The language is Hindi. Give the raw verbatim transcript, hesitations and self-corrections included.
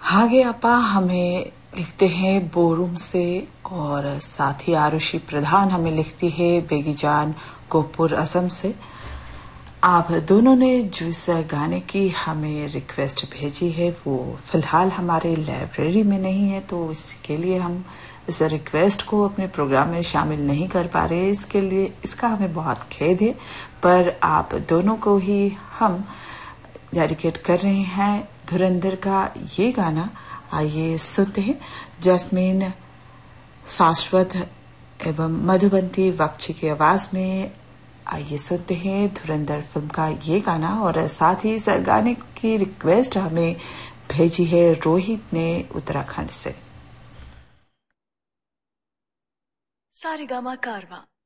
आगे अपा हमें लिखते हैं बोरूम से, और साथ ही आरुषि प्रधान हमें लिखती है बेगीजान गोपुर असम से। आप दोनों ने जो इस गाने की हमें रिक्वेस्ट भेजी है वो फिलहाल हमारे लाइब्रेरी में नहीं है, तो इसके लिए हम इस रिक्वेस्ट को अपने प्रोग्राम में शामिल नहीं कर पा रहे। इसके लिए इसका हमें बहुत खेद है, पर आप दोनों को ही हम डेडिकेट कर रहे हैं धुरंधर का ये गाना। आइए सुनते हैं जैस्मीन शाश्वत एवं मधुबंती बख्शी की आवाज में। आइए सुनते हैं धुरंधर फिल्म का ये गाना, और साथ ही इस गाने की रिक्वेस्ट हमें भेजी है रोहित ने उत्तराखंड से। सारेगामा कारवा।